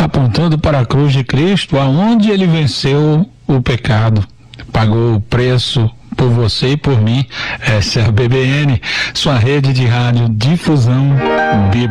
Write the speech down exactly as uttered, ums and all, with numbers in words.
apontando para a cruz de Cristo, aonde ele venceu o pecado, pagou o preço por você e por mim. Essa é a B B N, sua rede de rádio difusão bíblica.